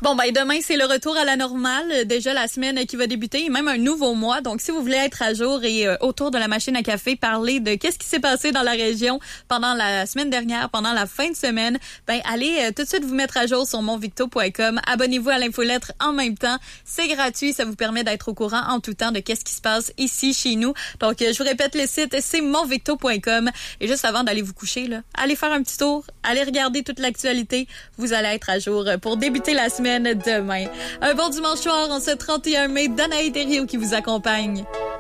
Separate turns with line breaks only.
Bon, ben demain, c'est le retour à la normale. Déjà la semaine qui va débuter et même un nouveau mois. Donc, si vous voulez être à jour et autour de la machine à café, parler de qu'est-ce qui s'est passé dans la région pendant la semaine dernière, pendant la fin de semaine, ben allez tout de suite vous mettre à jour sur monvicto.com. Abonnez-vous à l'infolettre en même temps. C'est gratuit. Ça vous permet d'être au courant en tout temps de qu'est-ce qui se passe ici, chez nous. Donc, je vous répète, le site, c'est monvicto.com. Et juste avant d'aller vous coucher, là, allez faire un petit tour. Allez regarder toute l'actualité. Vous allez être à jour pour débuter la semaine demain. Un bon dimanche soir en ce 31 mai. Danaï Thériault qui vous accompagne.